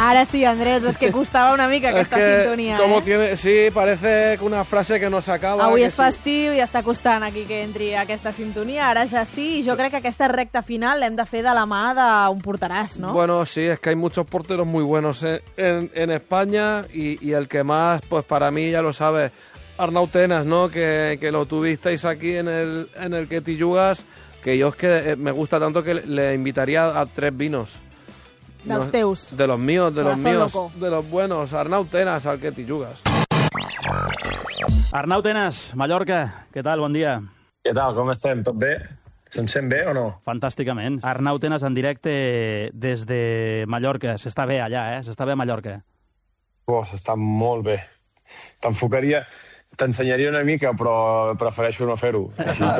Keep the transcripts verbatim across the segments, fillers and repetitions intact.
Ahora sí, Andrés, es que costava una mica aquesta es que, sintonia, como eh? tiene, sí, parece una frase que no s'acaba. Avui que és sí. festiu i està costant aquí que entri aquesta sintonia. Ara ja sí, i jo crec que aquesta recta final l'hem de fer de la mà d'un porteràs, ¿no? Bueno, sí, es que hay muchos porteros muy buenos en, en, en España y, y el que más, pues para mí, ya lo sabes, Arnau Tenas, ¿no? Que, que lo tuvisteis aquí en el, en el Que t'hi jugues, que yo es que me gusta tanto que le invitaría a tres vinos. Dels No, teus. de los míos, de Corazón los míos, loco. de los buenos. Arnau Tenas, al Que t'hi jugues. Arnau Tenas, Mallorca, què tal? Bon dia. Què tal, com estem? Tot bé? Se'm sent bé o no? Fantàsticament. Arnau Tenas en directe des de Mallorca. S'està bé allà, eh? S'està bé a Mallorca. Oh, s'està molt bé. T'enfocaria... T'ensenyaria una mica, però prefereixo no fer-ho.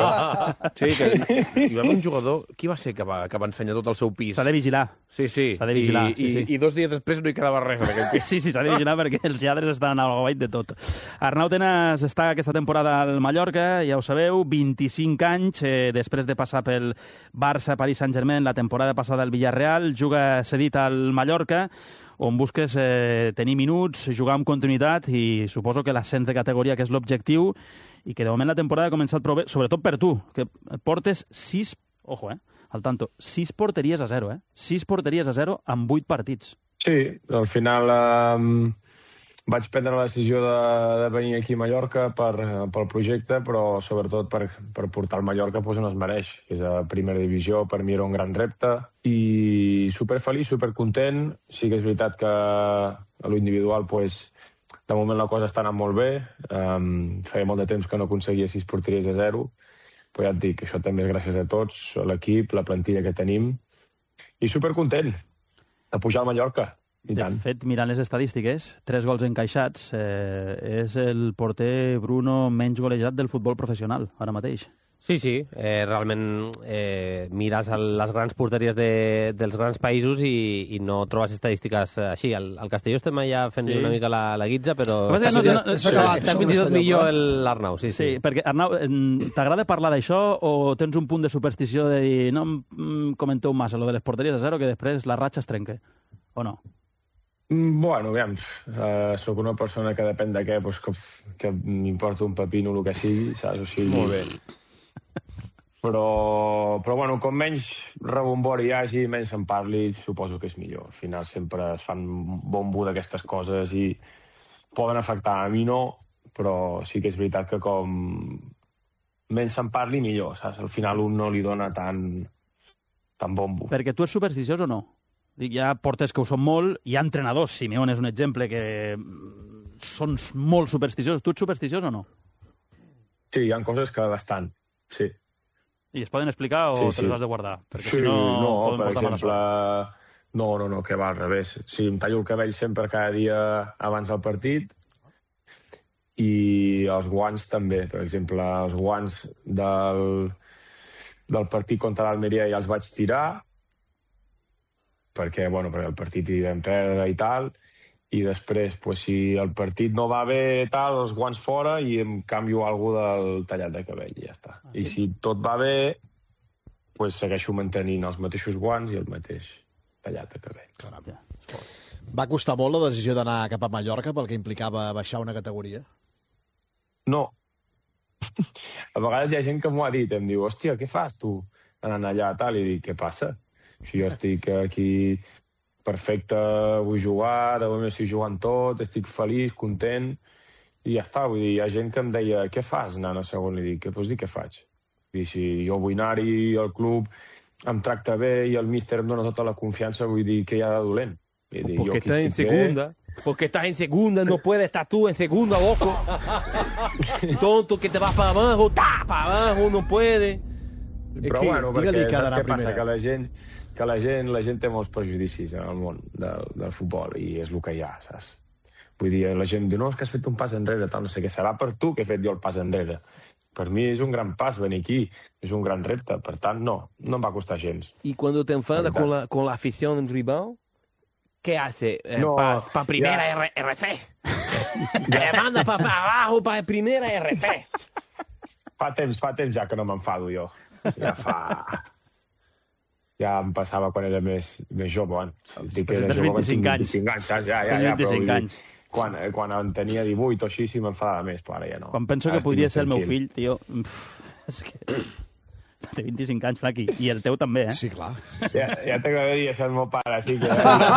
Sí, que hi va haver un jugador... Qui va ser que va, que va ensenyar tot el seu pis? S'ha de vigilar. Sí, sí. S'ha de vigilar, I, sí, sí. I, I dos dies després no hi quedava res en aquell pis. Sí, sí, s'ha de vigilar perquè els lladres estan al guait de tot. Arnau Tenas està aquesta temporada al Mallorca, ja ho sabeu, vint-i-cinc anys, eh, després de passar pel Barça, Paris Saint-Germain, la temporada passada al Villarreal, juga cedit al Mallorca, on busques eh, tenir minuts, jugar amb continuïtat i suposo que l'ascens de categoria, que és l'objectiu, i que de moment la temporada ha començat prou bé, sobretot per tu, que portes sis, ojo, eh, al tanto, sis porteries a zero, eh? Sis porteries a zero amb vuit partits. Sí, al final eh, vaig prendre la decisió de, de venir aquí a Mallorca per, pel projecte, però sobretot per, per portar el Mallorca pues, on es mereix, que és a primera divisió. Per mi era un gran repte i superfeliç, supercontent. Sí que és veritat que a l'individual pues, de moment la cosa està anant molt bé. Um, feia molt de temps que no aconseguia sis porteries a zero, però ja et dic, això també és gràcies a tots, a l'equip, la plantilla que tenim, i supercontent de pujar al Mallorca. I de tant. fet, mirant les estadístiques, tres gols encaixats, eh, és el porter Bruno menys golejat del futbol professional, ara mateix. Sí, sí, eh, realment eh, mires el, les grans porteries de, dels grans països i, i no trobes estadístiques així. Al, al Castelló estem allà fent sí. una mica la, la guitza, però No, no, no, no, està, acabat, està fins i tot millor l'Arnau. Sí, sí. Sí, perquè, Arnau, t'agrada parlar d'això o tens un punt de superstició de dir no em comenteu massa, lo de les porteries a zero, que després la ratxa es trenca, o no? Bueno, aviam, uh, sóc una persona que depèn de què, doncs que, que m'importa un pepino el que sigui, saps? O sigui, molt bé. Però, però bueno, com menys rebombori hi hagi, menys se'n parli, suposo que és millor. Al final sempre es fan bombo d'aquestes coses i poden afectar. A mi no, però sí que és veritat que com menys se'n parli, millor, saps? Al final un no li dona tant, tant bombo. Perquè tu ets supersticiós o no? Dic, hi ha porters que ho són molt, hi ha entrenadors, Simeone és un exemple, que són molt supersticiosos. Tu ets supersticiós o no? Sí, hi ha coses que bastant, sí. I es poden explicar o sí, te sí. les has de guardar? Perquè Sí, si no, no, poden per portar mala exemple... sort. No, no, no, que va al revés. Sí, em tallo el cabell sempre cada dia abans del partit i els guants també. Per exemple, els guants del, del partit contra l'Almeria ja els vaig tirar perquè, bueno, perquè el partit hi vam perdre i tal, i després, pues, si el partit no va bé, tal, els guants fora i em canvio alguna del tallat de cabell i ja està. I si tot va bé, pues, segueixo mantenint els mateixos guants i el mateix tallat de cabell. Caram. Va costar molt la decisió d'anar cap a Mallorca pel que implicava baixar una categoria? No. A vegades hi ha gent que m'ho ha dit, em diu, hòstia, què fas tu anant allà, tal, i dic, què passa? Si jo estic aquí perfecte, vull jugar, de moment estic jugant tot, estic feliç, content, i ja està. Vull dir, hi ha gent que em deia, què fas anant a segon? I dic, què pots dir, què faig? I si jo vull anar-hi, el club em tracta bé i el míster em dona tota la confiança, vull dir, què hi ha de dolent? I dic, Porque jo estás en estic segunda, bé. porque estás en segunda, no puedes estar tú en segunda, loco. Tonto que te vas para abajo, ta, para abajo, no puede. Però bueno, perquè digue-li que ha saps d'anar què passa? primera. Que la gent, que la gent, la gent té molts prejudicis en el món del, del futbol i és el que hi ha, saps? Vull dir, la gent diu, no, és que has fet un pas enrere, tal, no sé què, serà per tu que he fet jo el pas enrere. Per mi és un gran pas venir aquí, és un gran repte, per tant, no, no em va costar gens. Y cuando te enfadas La con la, con la afición rival, ¿qué hace? Eh, No, para pa primera ya. R- RF. Me manda para pa abajo, para primera R F. Fa temps, fa temps ja que no m'enfado jo. Ja fa... ja em passava quan era més, més jove. Bueno, dic que era tens jove, vint-i-cinc tinc anys. vint-i-cinc anys, saps? Ja, ja, Tens ja, però vint-i-cinc vull dir, anys. Quan, quan en tenia divuit o així sí m'enfadava més, però ara ja no. Quan penso Ara que podria estic ser el meu tranquil. fill, tio... Uf, és que... Té vint-i-cinc anys, Flaqui. I el teu també, eh? Sí, clar. Ja, ja t'agradaria ser el meu pare, sí que...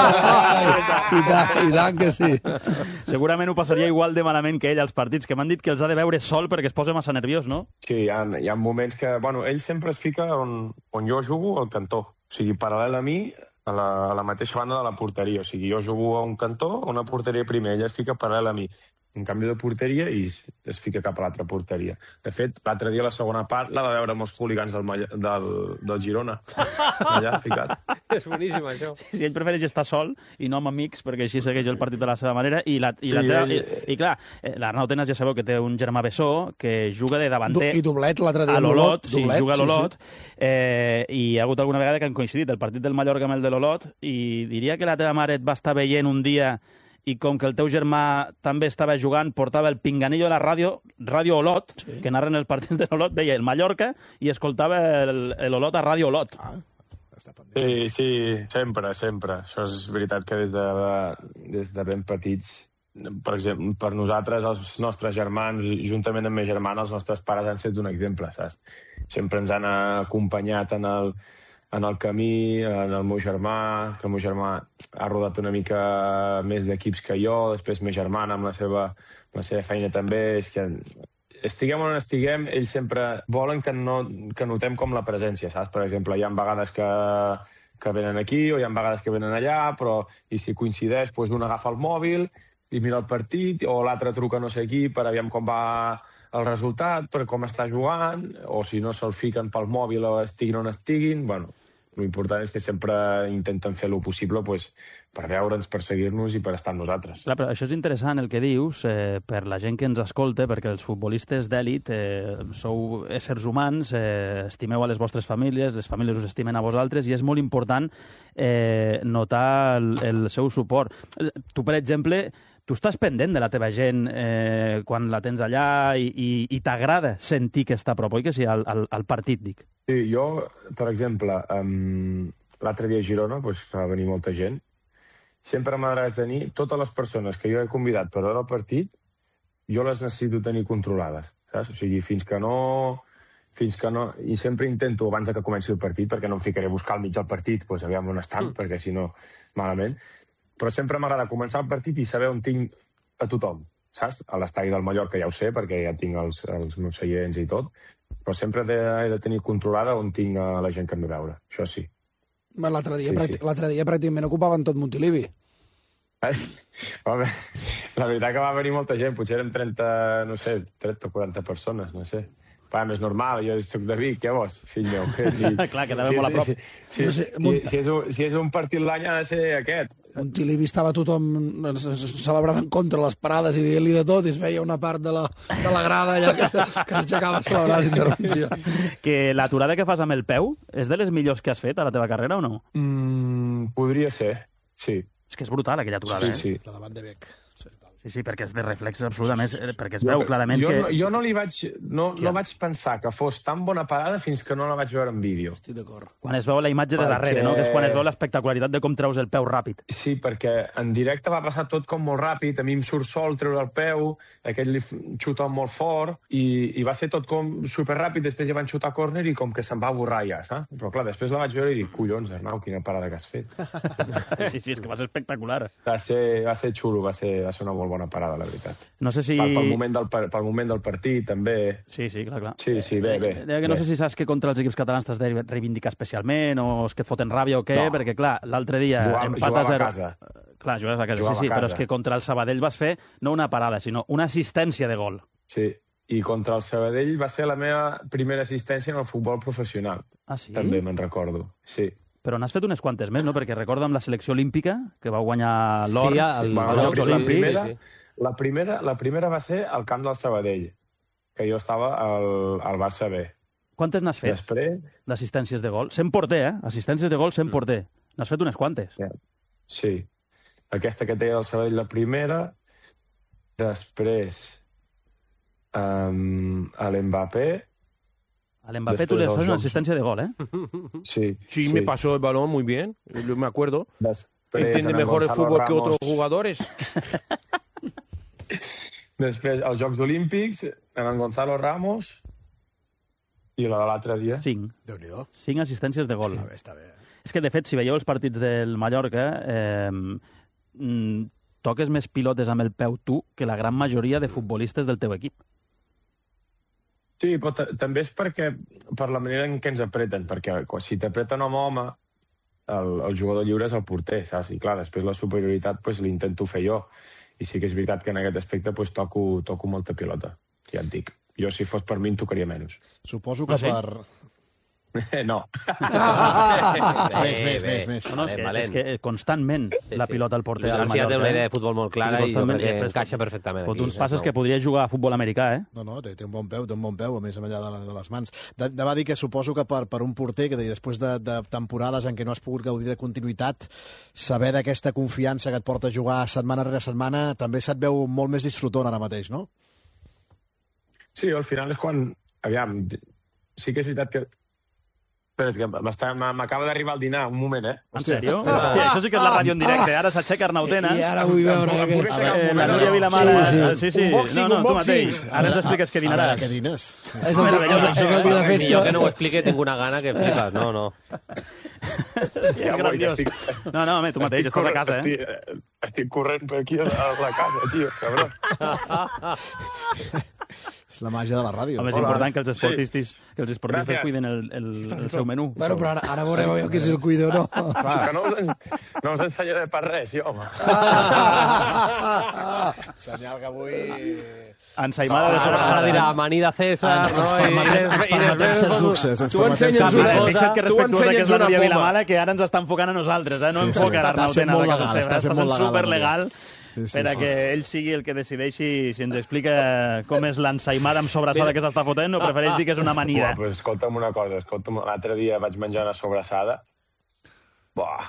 I tant, i tant que sí. Segurament ho passaria igual de malament que ell als partits, que m'han dit que els ha de veure sol perquè es posa massa nerviós, no? Sí, hi ha, hi ha moments que... Bueno, ell sempre es fica on, on jo jugo al cantó. O sigui, paral·lel a mi, a la, a la mateixa banda de la porteria. O sigui, jo jugo a un cantó, a una porteria primer, ell es fica paral·lel a mi. Un canvi de porteria i es, es fica cap a l'altra porteria. De fet, l'altre dia, la segona part, la va veure amb els hooligans del, Mall- del, del Girona. Allà, ficat. És boníssim, això. Si ell prefereix estar sol i no amb amics, perquè així segueix el partit de la seva manera. I, la, i, Sí, la teva, ell- i, i clar, eh, l'Arnau Tenas ja sabeu que té un germà bessó que juga de davanter... I doblet l'altre dia. A l'Olot, sí, doblet, juga a sí, l'Olot, eh, i hi ha hagut alguna vegada que han coincidit el partit del Mallorca amb el de l'Olot, i diria que la teva mare et va estar veient un dia i com que el teu germà també estava jugant, portava el pinganillo de la ràdio, Ràdio Olot, sí. que narren els partits de l'Olot, veia el Mallorca i escoltava el- l'Olot a Ràdio Olot. Ah, està pendent. Sí, sí, sempre, sempre. Això és veritat que des de, des de ben petits, per exemple, per nosaltres, els nostres germans, juntament amb mes germana, els nostres pares han estat un exemple, saps? Sempre ens han acompanyat en el, en el camí, en el meu germà, que el meu germà ha rodat una mica més d'equips que jo, després mes germana amb la seva, amb la seva feina també, és que estiguem on estiguem, ells sempre volen que, no, que notem com la presència, saps? Per exemple, hi ha vegades que, que venen aquí o hi ha vegades que venen allà, però i si coincideix, doncs un agafa el mòbil i mira el partit, o l'altre truca no sé qui per aviam com va el resultat, per com està jugant, o si no se'l fiquen pel mòbil o estiguin on estiguin, bueno... L'important és que sempre intenten fer el possible pues, per veure'ns, per seguir-nos i per estar amb nosaltres. Clar, però això és interessant el que dius eh, per la gent que ens escolta, perquè els futbolistes d'èlit eh, sou éssers humans, eh, estimeu a les vostres famílies, les famílies us estimen a vosaltres, i és molt important eh, notar el, el seu suport. Eh, Tu, per exemple, tu estàs pendent de la teva gent eh, quan la tens allà i, i, i t'agrada sentir que està a prop, oi que sí, al, al, al partit, dic. Sí, jo, per exemple, um, l'altre dia a Girona, pues, que va venir molta gent, sempre m'agrada tenir totes les persones que jo he convidat per veure el partit, jo les necessito tenir controlades, saps? O sigui, fins que no... Fins que no... I sempre intento, abans de que comenci el partit, perquè no em ficaré a buscar al mig del partit, doncs aviam on estan, mm. perquè si no, malament. Però sempre m'agrada començar el partit i saber on tinc a tothom, saps? A l'estadi del Mallorca ja ho sé, perquè ja tinc els, els meus seients i tot, però sempre he de, he de tenir controlada on tinc a la gent que em ve a veure, això sí. L'altre dia, Sí, sí, sí. sí. l'altre dia pràcticament ocupaven tot Montilivi. Ai, home, la veritat que va venir molta gent, potser érem trenta, no sé, trenta o quaranta persones, no sé. Va, més normal, jo soc de Vic, què vols, fill meu? Si, Clar, quedava molt a prop. Si, si, No si, sé, si, Mont- si, és un, si és un partit l'any ha de ser aquest. Montilivi estava tothom s- s- celebrant en contra les parades i dient-li de tot, i es veia una part de la, de la grada allà que, s- que s'aixecava a celebrar les intervencions. Que l'aturada que fas amb el peu és de les millors que has fet a la teva carrera o no? Mm, podria ser, sí. És que és brutal aquella aturada, Sí, sí. La davant de Bec. Sí, tal. eh? Sí, sí, perquè és de reflexes absolutament, eh, perquè es Jo- veu clarament jo que... No, jo no li vaig... No, Clar. no vaig pensar que fos tan bona parada fins que no la vaig veure en vídeo. Estic d'acord. Quan es veu la imatge de Perquè- darrere, no? Que és quan es veu l'espectacularitat de com treus el peu ràpid. Sí, perquè en directe va passar tot com molt ràpid, a mi em surt sol treure el peu, aquell li f- xuta molt fort, i, i va ser tot com superràpid, després ja van xutar a córner i com que se'n va borrar ja, saps? Però clar, després la vaig veure i dic, collons, Arnau, quina parada que has fet. Sí, sí, és que va ser espectacular. Va ser, va ser xulo, va ser, va ser una molt bona parada, la veritat. No sé si... Pel, pel, moment del, par- pel moment del partit, també. Sí, sí, clar, clar. Sí, sí, bé, bé. Deia que no bé. sé si saps que contra els equips catalans t'has de reivindicar especialment o és que et foten ràbia o què, No. perquè, clar, l'altre dia Jugava- empat a jugava a zero... casa. Clar, jugaves a casa, Jugava sí, sí, a però és casa. que contra el Sabadell vas fer no una parada, sinó una assistència de gol. Sí, i contra el Sabadell va ser la meva primera assistència en el futbol professional. Ah, sí? També me'n recordo, sí. Però n'has fet unes quantes més, no? Perquè recordo amb la selecció olímpica, que va guanyar l'or Sí, als el- Bueno, els la, Jocs Jocs la, Olímpics. primera, sí, sí. la, primera, la primera va ser al camp del Sabadell, que jo estava al, al Barça B. Quantes n'has fet, Després, d'assistències de gol? Sent porter, eh? Assistències de gol sent porter. N'has fet unes quantes. sí, aquesta que deia del Sabadell, la primera. Després, um, a l'Mbappé, Al Mbappé tú le haces una asistencia de gol, ¿eh? Sí, Sí, me pasó el balón muy bien, yo me acuerdo. Després, Entiende en mejor el Gonzalo fútbol que Ramos, otros jugadores. Després, als Jocs Olímpics, en en Gonzalo Ramos i la de l'altre dia. Cinc. Déu-n'hi-do. Cinc assistències de gol. Està bé, està bé. És que, de fet, si veieu els partits del Mallorca, eh, mm, toques més pilotes amb el peu tu que la gran majoria de futbolistes del teu equip. Sí, però ta- també és perquè per la manera en què ens apreten, perquè quan- si t'apreten home a home, el, el jugador lliure és el porter, saps? I clar, després la superioritat pues, l'intento fer jo. I sí que és veritat que en aquest aspecte pues, toco, toco molta pilota, ja et dic. Jo, si fos per mi, en tocaria menys. Suposo que Ah, sí? per... no. Més, més, més, més. No, no, és, que, valent. és que constantment Sí, la sí. pilota al porter El del García té Mallorca. una eh? idea de futbol molt clara Sí, i jo constantment, crec que després encaixa perfectament Fots aquí. uns passes que podria jugar a futbol americà, eh? No, no, té, té un bon peu, té un bon peu, a més a allà de, la, de les mans. De, de va dir que suposo que per, per un porter, que després de, de temporades en què no has pogut gaudir de continuïtat, saber d'aquesta confiança que et porta a jugar setmana rere setmana, també se't veu molt més disfrutant ara mateix, no? Sí, al final és quan... Aviam, sí que és veritat que... Espera't, que m'està- m'acaba d'arribar al dinar, un moment, eh? En sèrio? Hòstia, això sí que és la ràdio en directe. Ara s'aixeca Arnautena. I ara vull veure... Em Aquest... puc aixecar un Eh, la moment, Núria no? Vilamala. Sí, sí. sí, sí. Un boxing, no, no, un tu boxing. mateix. Ara ens expliques què A veure, dinaràs. què dines? És el, dia, és, el- és el dia de Millor que festa. no ho expliqui, tinc una gana que flipes. No, no. És Ja, grandiós. estic- No, no, home, tu mateix, estàs a casa, eh? Estic, estic corrent per aquí a la, a la casa, tio, cabrón. És la màgia de la ràdio. Home, és Hola. important que els Sí. esportistes, que els esportistes Gràcies. cuiden el, el, el seu menú. Bueno, però ara, ara veureu jo qui és el cuido, no? Que no us, en- no us ensenyaré per res, jo, home. Senyal que avui... Ensaïmada de Ara, ara sobrassada. dirà amanida César, Ens, no? ens I- permetem, i- ens i permetem després- certs luxes. Ens Tu permetem ensenyes certs una luxes. cosa. Fixa't que tu respectuosa que és la ensenyes Núria una poma. Vilamala, que ara ens està enfocant a nosaltres, eh? No Sí, sí, enfoca està l'Arnautena sent a molt la casa legal, seva. està Està sent sent molt legal, superlegal. Sí, sí, per a sí, que sí. ell sigui el que decideixi si ens explica com és l'ensaïmada amb sobrassada que s'està fotent o prefereix dir que és una amanida. Buah, pues escolta'm una cosa, escolta'm, l'altre dia vaig menjar una sobrassada. Buah.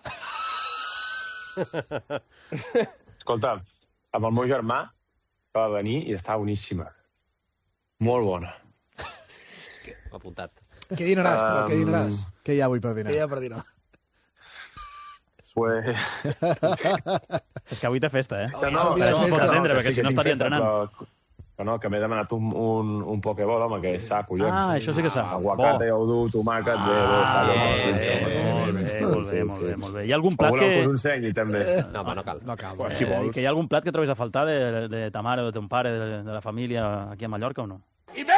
Escolta, amb el meu germà va venir i estava boníssima. Molt bona. Apuntat. Què dinaràs, però? Què dinaràs? Què hi ha avui per dinar? Què hi ha per dinar? Pues... És que avui té festa, eh? Avui és el dia de Això es pot festa. atendre, perquè sí si que no tinc estaria festa, entrenant. Però, que no, que m'he demanat un, un, un pokeball, home, que és sa, collons. Ah, això sí que s'ha. Aguacate, oh. Odú, tomàquet, bé, bé, està Ah, bé, molt sí, bé, sí, molt bé, molt bé, molt bé, molt bé. Hi ha algun O plat voleu que us que... ensenyi, també? No, home, no cal. No cal. Pues, si Eh, vols. que hi ha algun plat que trobis a faltar de, de ta mare o de ton pare, de, de la família aquí a Mallorca o no?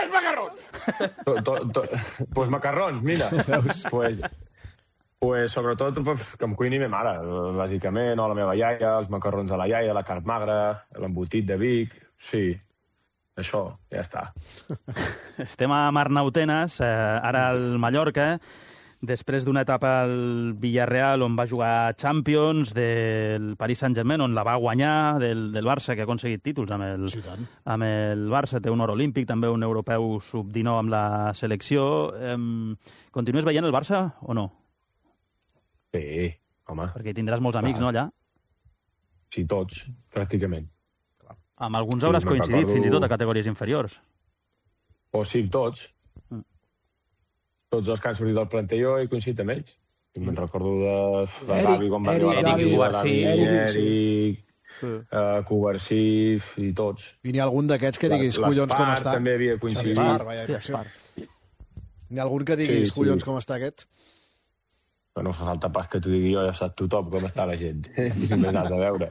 To, to, to, pues macarrons, mira. pues, pues sobretot pues, que em cuini ma mare, bàsicament, o la meva iaia, els macarrons de la iaia, la carn magra, l'embotit de Vic, sí, això, ja està. Estem a Arnautenes, eh, ara al Mallorca, després d'una etapa al Villarreal on va jugar Champions, del Paris Saint-Germain on la va guanyar, del, del Barça que ha aconseguit títols amb el, Sí, tant. amb el Barça, té un or olímpic, també un europeu sub dinou amb la selecció. Eh, continues veient el Barça o no? Sí, home, Perquè hi tindràs molts amics, Clar. no, allà? sí, tots, pràcticament. Amb alguns Sí, hauràs me'n coincidit, recordo- fins i tot a categories inferiors. O sí, tots. Mm. Tots els que han sortit del planter jo he coincidit amb ells. I me'n recordo de, de Eric, Gavi, com va Eric, arribar a la Gavi, Lliga, Gavi, Gavi, Eric, sí. Eric, Sí. uh, Covarsí i tots. I n'hi ha algun d'aquests que diguis, collons, com L'Espar està? també havia coincidit. Espar, vaja, Sí, sí, Espar. N'hi ha algun que diguis, Sí, sí. collons, com està aquest? Però no fa falta pas que t'ho digui jo, ja sap tothom com està la gent. Només has de veure.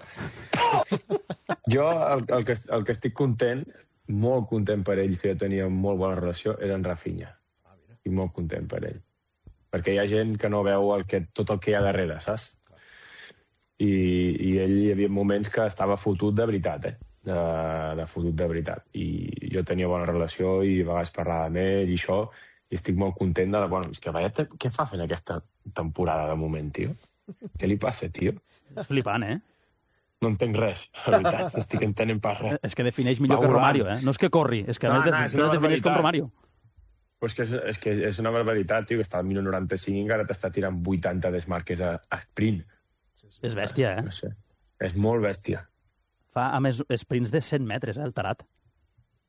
Jo el, el, que, el que estic content, molt content per ell, que jo tenia molt bona relació, era en Rafinha. Estic molt content per ell. Perquè hi ha gent que no veu el que, tot el que hi ha darrere, saps? I, i ell hi havia moments que estava fotut de veritat, eh? De, de fotut de veritat. I jo tenia bona relació i a vegades parlava amb ell i això, i estic molt content de... Bueno, és que veia, què fa fent aquesta temporada de moment, tio? Què li passa, tio? És flipant, eh? No entenc res, la veritat, no estic entenent pas res. És que defineix millor Va que volant. Romario, eh? No és que corri, és que a No, més de, no, és no, una defineix com barbaritat. Romario. Però és que és, és, que és una barbaritat, tio, que està al minut noranta-cinc i encara t'està tirant vuitanta desmarques a, a sprint. És bèstia, eh? No sé. És molt bèstia. Fa, a més, sprints de cent metres, eh, el tarat.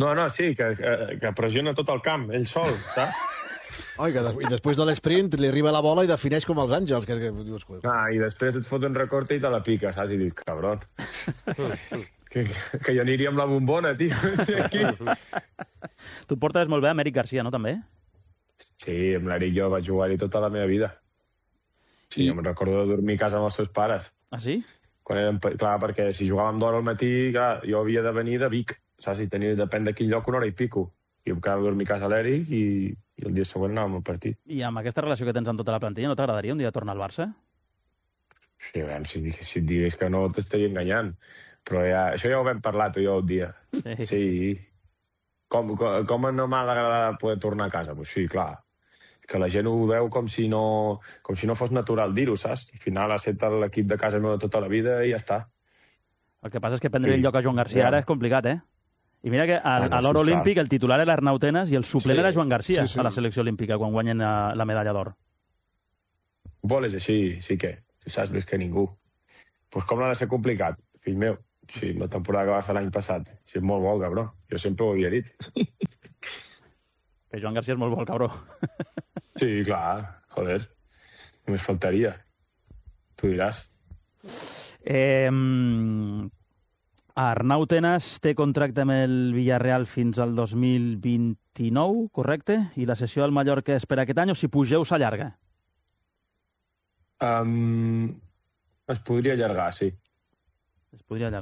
No, no, sí, que, que, que pressiona tot el camp, ell sol, saps? Oi, que de, i després de l'esprint li arriba la bola i defineix com els àngels. Que, que dius, ah, I després et fot un recorte i te la pica, saps? I dius, cabron. que, que jo aniria amb la bombona, tio. Aquí. Tu portes molt bé a Eric Garcia, no, també? Sí, amb l'Eric jo vaig jugar-hi tota la meva vida. Sí, I... jo me'n recordo de dormir a casa amb els seus pares. Ah, sí? Quan érem, clar, perquè si jugàvem d'hora al matí, clar, jo havia de venir de Vic, saps? I tenia, depèn de quin lloc, una hora i pico. I em quedava a dormir a casa l'Eric i, i el dia següent anàvem al partit. I amb aquesta relació que tens amb tota la plantilla, no t'agradaria un dia tornar al Barça? Sí, a veure, si, si et digués que no t'estaria enganyant. Però ja, això ja ho vam parlar tu i jo un dia. Sí. Sí. Com, com, com no m'ha d'agradar poder tornar a casa? Pues sí, clar. Que la gent ho veu com si no, com si no fos natural dir-ho, saps? Al final ha estat l'equip de casa meu de tota la vida i ja està. El que passa és que prendre sí. el lloc a Joan Garcia ja. ara és complicat, eh? I mira que a, ah, no, a l'or sí, olímpic el titular era Arnau Tenas i el suplent sí. era Joan Garcia sí, sí. a la selecció olímpica quan guanyen la, la medalla d'or. Vol és així, sí que. Si saps més que ningú. Pues com l'ha de ser complicat, fill meu. Sí, la temporada que va fer l'any passat. Sí, és molt bo, cabró. Jo sempre ho havia dit. Que Joan Garcia és molt bo, el cabró. Sí, clar. Joder. Només faltaria. Tu diràs. Eh... Arnau Tenas té contracte amb el Villarreal fins al dos mil vint-i-nou, correcte? I la sessió al Mallorca és per aquest any o si pugeu s'allarga? Um, es podria allargar, sí. Es podria allargar.